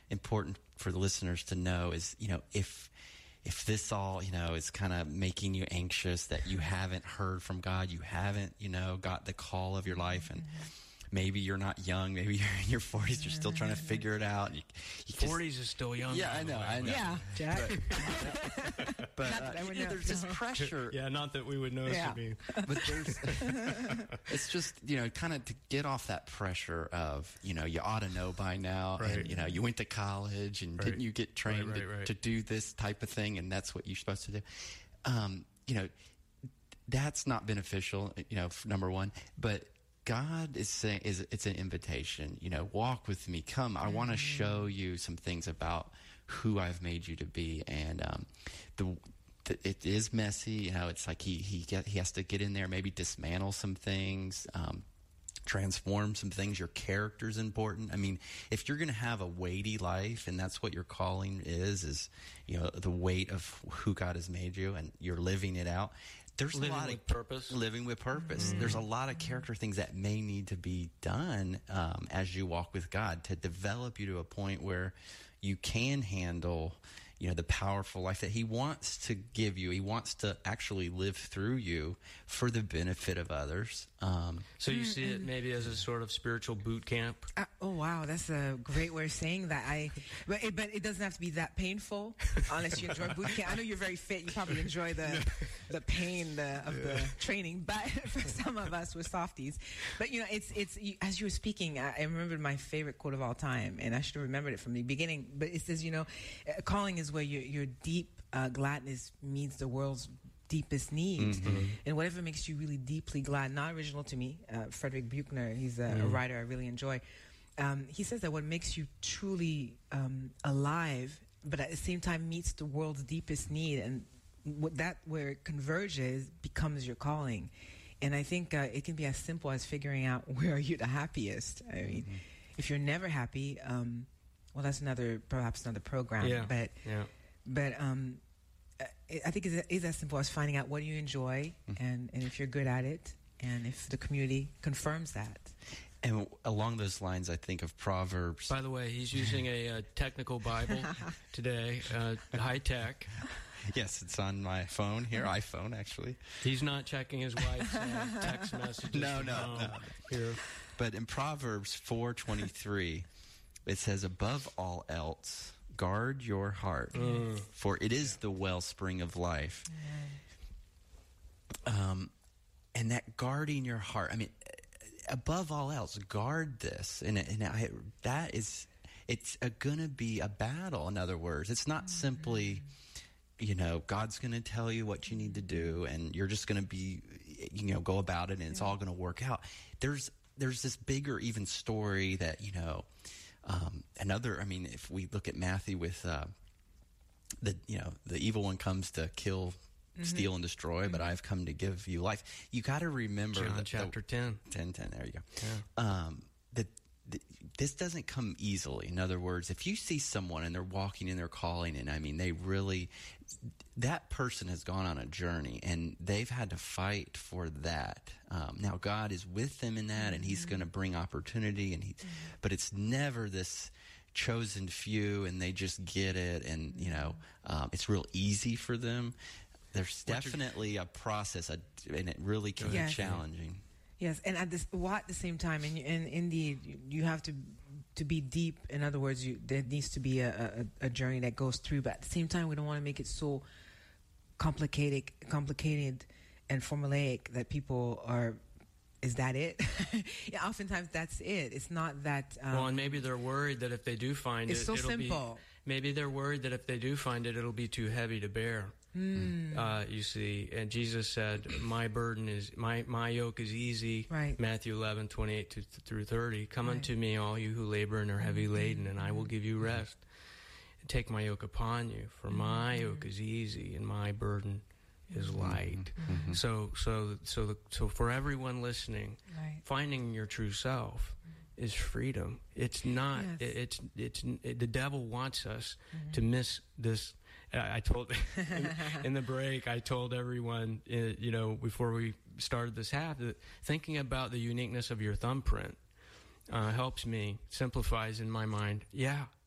important for the listeners to know is, if this all, is kind of making you anxious, that you haven't heard from God, you haven't, got the call of your life, and maybe you're not young, maybe you're in your 40s, you're still trying to figure it out. You 40s is still young. Yeah, I know. Yeah, Jack. But there's this pressure. Yeah, not that we would notice it being. But it's just, kind of to get off that pressure of, you ought to know by now. Right. And, you went to college and didn't you get trained to do this type of thing, and that's what you're supposed to do. That's not beneficial, number one. But God is saying, it's an invitation, walk with me, come. I want to show you some things about who I've made you to be. And it is messy, it's like he has to get in there, maybe dismantle some things, transform some things. Your character's important. I mean, if you're going to have a weighty life, and that's what your calling is the weight of who God has made you, and you're living it out. There's living a lot with of purpose. Living with purpose. There's a lot of character things that may need to be done as you walk with God to develop you to a point where you can handle, the powerful life that He wants to give you. He wants to actually live through you for the benefit of others. So you see it maybe as a sort of spiritual boot camp? Oh, wow. That's a great way of saying that. But it doesn't have to be that painful unless you enjoy boot camp. I know you're very fit. You probably enjoy the pain of the training. But for some of us, we're softies. But, it's as you were speaking, I remembered my favorite quote of all time, and I should have remembered it from the beginning. But it says, calling is where your deep gladness meets the world's deepest need. And whatever makes you really deeply glad, not original to me, Frederick Buechner, he's a writer I really enjoy. He says that what makes you truly alive, but at the same time meets the world's deepest need, and where it converges becomes your calling. And I think it can be as simple as figuring out where are you the happiest. I mean, if you're never happy, well, that's perhaps another program. But I think it's as simple as finding out what you enjoy, and if you're good at it, and if the community confirms that. And along those lines, I think of Proverbs. By the way, he's using a technical Bible today, high tech. Yes, it's on my phone here, iPhone, actually. He's not checking his wife's text messages. No. Here. But in Proverbs 4:23, it says, above all else, guard your heart, for it is the wellspring of life. And that guarding your heart, I mean, above all else, guard this. It's going to be a battle, in other words. It's not simply, God's going to tell you what you need to do, and you're just going to be, go about it, and it's all going to work out. There's this bigger even story that, if we look at Matthew with the evil one comes to kill, steal, and destroy, but I've come to give you life. You got to remember John chapter 10. 10, there you go. Yeah. This doesn't come easily. In other words, if you see someone and they're walking in their calling, and that person has gone on a journey and they've had to fight for that. Now God is with them in that, and He's going to bring opportunity, but it's never this chosen few and they just get it, and it's real easy for them. There's definitely a process, and it really can be challenging. Yes, and at the same time, and indeed, you have to be deep. In other words, there needs to be a journey that goes through. But at the same time, we don't want to make it so complicated, and formulaic that people are. Is that it? Yeah, oftentimes that's it. It's not that. And maybe they're worried that if they do find it's so simple. Maybe they're worried that if they do find it, it'll be too heavy to bear. You see, and Jesus said, "My burden is my yoke is easy." Right. Matthew 11:28 through 30. Come unto me, all you who labor and are heavy laden, and I will give you rest. Take my yoke upon you, for my yoke is easy and my burden is light. So for everyone listening, finding your true self is freedom. It's not. Yes. The devil wants us to miss this. I told in the break. I told everyone, before we started this half, that thinking about the uniqueness of your thumbprint helps me, simplifies in my mind. Yeah,